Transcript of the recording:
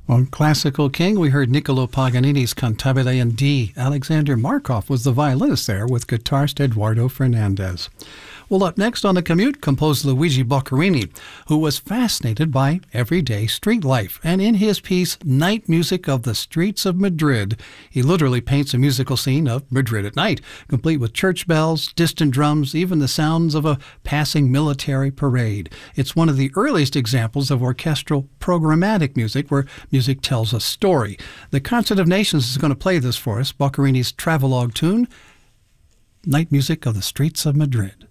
On Classical King, we heard Niccolo Paganini's Cantabile in D. Alexander Markov was the violinist there with guitarist Eduardo Fernandez. Well, up next on The Commute, composer Luigi Boccherini, who was fascinated by everyday street life. And in his piece, Night Music of the Streets of Madrid, he literally paints a musical scene of Madrid at night, complete with church bells, distant drums, even the sounds of a passing military parade. It's one of the earliest examples of orchestral programmatic music, where music tells a story. The Concert of Nations is going to play this for us, Boccherini's travelogue tune, Night Music of the Streets of Madrid.